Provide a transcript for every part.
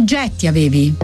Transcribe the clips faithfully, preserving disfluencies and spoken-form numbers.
progetti avevi?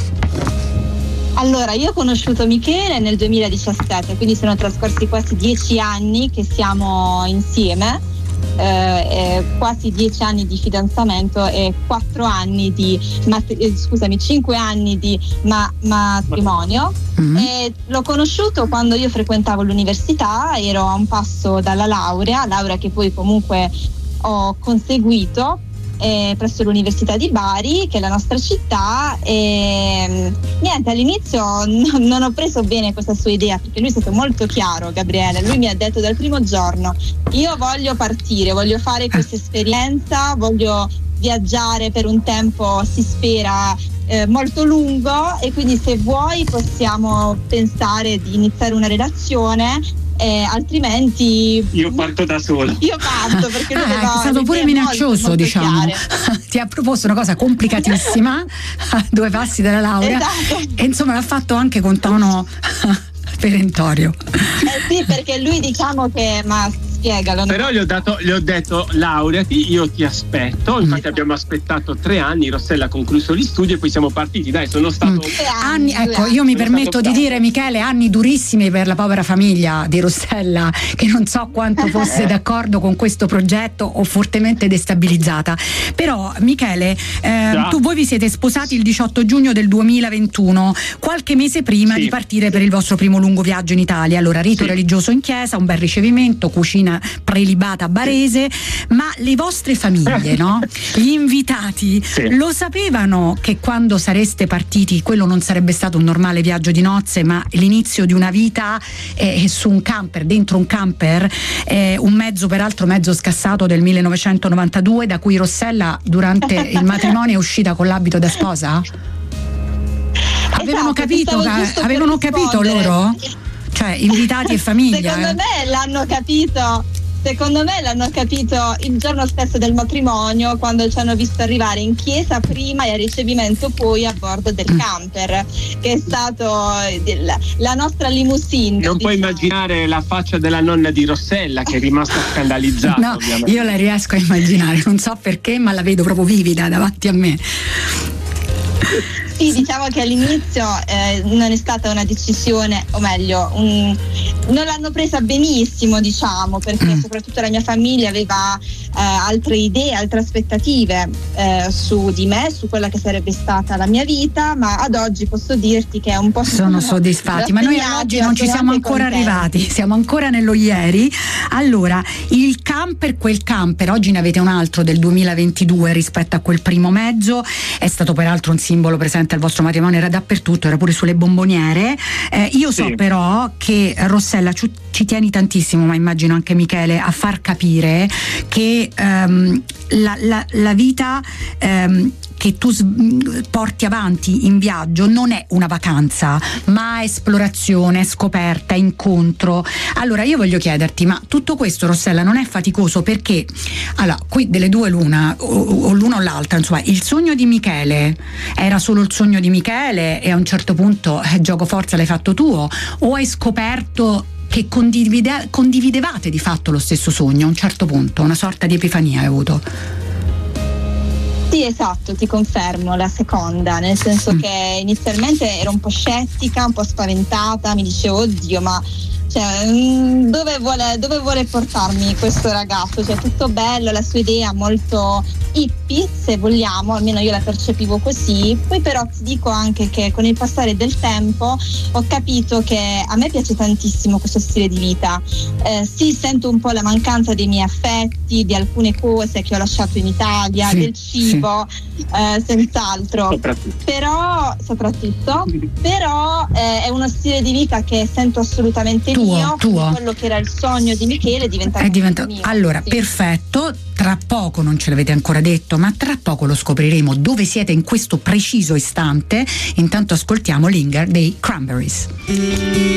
Allora, io ho conosciuto Michele nel duemiladiciassette, quindi sono trascorsi quasi dieci anni che siamo insieme, eh, eh, quasi dieci anni di fidanzamento e quattro anni di, mat- eh, scusami, cinque anni di ma- matrimonio. Mm-hmm. E l'ho conosciuto quando io frequentavo l'università, ero a un passo dalla laurea, laurea che poi comunque ho conseguito Eh, presso l'Università di Bari, che è la nostra città, e niente, all'inizio n- non ho preso bene questa sua idea, perché lui è stato molto chiaro, Gabriele. Lui mi ha detto dal primo giorno: io voglio partire, voglio fare questa esperienza, voglio viaggiare per un tempo, si spera eh, molto lungo, e quindi se vuoi possiamo pensare di iniziare una relazione. Eh, altrimenti io parto da solo. Io parto perché lui ah, è stato pure minaccioso, molto, molto diciamo. Ti ha proposto una cosa complicatissima a due passi dalla laurea, esatto. E insomma l'ha fatto anche con tono perentorio. Eh sì, perché lui diciamo che ma spiegalo. Però no? gli ho dato, gli ho detto laureati, io ti aspetto. Infatti esatto. abbiamo aspettato tre anni, Rossella ha concluso gli studi e poi siamo partiti. Dai, sono stato mm. anni, ecco, io mi permetto di dire, Michele, anni durissimi per la povera famiglia di Rossella, che non so quanto fosse d'accordo con questo progetto o fortemente destabilizzata. Però Michele, eh, tu voi vi siete sposati il diciotto giugno del duemilaventuno, qualche mese prima sì. di partire per il vostro primo lungo viaggio in Italia. Allora, rito sì. religioso in chiesa, un bel ricevimento, cucina prelibata barese, ma le vostre famiglie, no? Gli invitati sì. lo sapevano che quando sareste partiti quello non sarebbe stato un normale viaggio di nozze, ma l'inizio di una vita eh, su un camper, dentro un camper, eh, un mezzo peraltro mezzo scassato del millenovecentonovantadue, da cui Rossella durante il matrimonio è uscita con l'abito da sposa? Avevano esatto, capito, avevano capito loro? Cioè, invitati e famiglia. Secondo eh. me l'hanno capito. Secondo me l'hanno capito il giorno stesso del matrimonio, quando ci hanno visto arrivare in chiesa prima e al ricevimento poi a bordo del camper, che è stato la, la nostra limousine. Non diciamo. puoi immaginare la faccia della nonna di Rossella, che è rimasta scandalizzata. No, ovviamente. Io la riesco a immaginare, non so perché, ma la vedo proprio vivida davanti a me. Sì, diciamo che all'inizio eh, non è stata una decisione, o meglio, un, non l'hanno presa benissimo, diciamo, perché mm. soprattutto la mia famiglia aveva eh, altre idee, altre aspettative eh, su di me, su quella che sarebbe stata la mia vita, ma ad oggi posso dirti che è un po' sono soddisfatti, ma noi ad oggi non ci siamo ancora contenti. Arrivati, siamo ancora nello ieri. Allora, il camper, quel camper, oggi ne avete un altro del duemilaventidue rispetto a quel primo mezzo, è stato peraltro un simbolo presente al vostro matrimonio, era dappertutto, era pure sulle bomboniere. Eh, io so sì. però che Rossella ci, ci tieni tantissimo, ma immagino anche Michele, a far capire che ehm, la, la, la vita ehm, che tu porti avanti in viaggio non è una vacanza, ma esplorazione, scoperta, incontro. Allora io voglio chiederti, ma tutto questo, Rossella, non è faticoso? Perché allora qui delle due l'una o, o l'una o l'altra, insomma, il sogno di Michele era solo il sogno di Michele e a un certo punto eh, gioco forza l'hai fatto tuo, o hai scoperto che condivide, condividevate di fatto lo stesso sogno a un certo punto, una sorta di epifania hai avuto? Sì, esatto, ti confermo la seconda, nel senso mm. che inizialmente ero un po' scettica, un po' spaventata, mi dicevo oddio, ma cioè, dove vuole, dove vuole portarmi questo ragazzo? Cioè, tutto bello, la sua idea molto hippie, se vogliamo, almeno io la percepivo così. Poi però ti dico anche che con il passare del tempo ho capito che a me piace tantissimo questo stile di vita. Eh, sì, sento un po' la mancanza dei miei affetti, di alcune cose che ho lasciato in Italia, sì, del cibo, sì. eh, senz'altro. Soprattutto. Però, soprattutto, però eh, è uno stile di vita che sento assolutamente tuo, mio, tuo. Quello che era il sogno di Michele è diventato, è diventato mio. Allora, sì. Perfetto, tra poco, non ce l'avete ancora detto, ma tra poco lo scopriremo dove siete in questo preciso istante. Intanto ascoltiamo Linger dei Cranberries.